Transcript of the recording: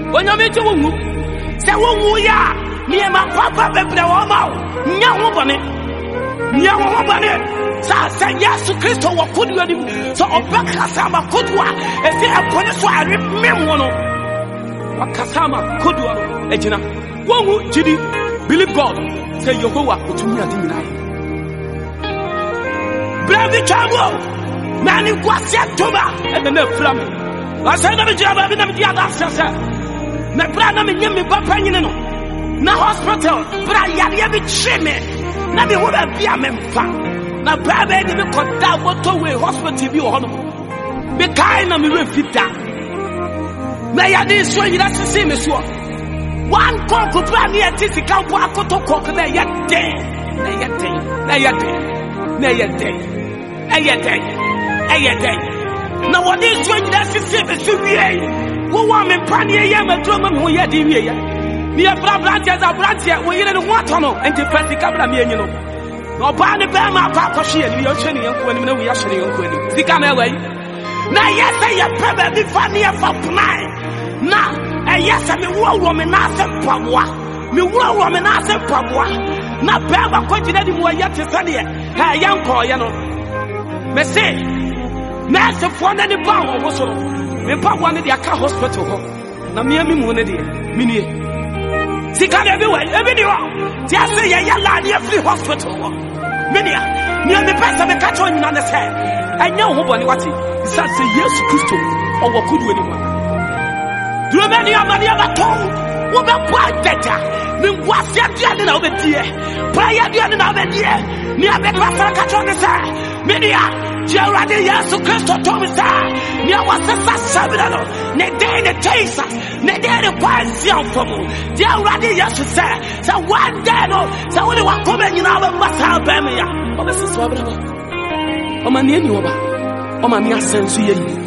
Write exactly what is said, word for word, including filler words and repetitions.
When you meet you, say, who we are, me and my papa, baby, the woman, Nyawabane, Nyawabane, say, yes to Christo, what could you? So, Obakasama could one, and say, I put it so I remember what Kasama could one, Ejina. One who Judy, believe God, say, Yehovah, put me at the Baby Chago, Nani Quasia Toba, and the milk from me. I said, I'm a job, I'm a job. My brother, me give me papa, you know. Na hospital, but I had every treatment. Na me would have been a member. Na baby, me cut down what to way hospital be on. Be kind of me with fit down. May I didn't show you that to see me so. One cock could run me a tissy cow, I could talk of the yet day. Nay, yet day. Nay, yet day. Nay, yet day. Nay, yet day. Nay, yet day. Now what is showing you that to see me so? Who want me panny a yam and drum who yet in here? Me a branches are branches, we didn't want to know, and to press the cabra, you know. No panny bama, papa, she and we are showing you when we are showing you. The camera away. Now, yes, I am probably funny for mine. Now, and yes, I'm a war woman, I said, Pabwa. Me war woman, I said, Pabwa. Now, Baba, continue more yet to study it. Her young boy, you know. Me say, Master for any power was me pa one the aka hospital ho na me ami mu ne de mini sika de be we e be di ho ti ase ye ya la de free hospital ho mini a me me pesa me ka cho nyina ne se anya ho boni wati isa se Yesu Kristo owo kudu ani mo duro me ni amani abaton wo be kwa deta me ngwase ade na wo be die prayer ade na wo be die ni abe pa ka cho ne se mini a Jeradi Yesu Kristo told me, sir, near was a sabino, ne day the taste, ne day the quite young for me. Jeradi Yesu said, so one day, no, so only one comment in our must have Bamia. Oh, this is what I'm a man, you are. Oh, my sense, you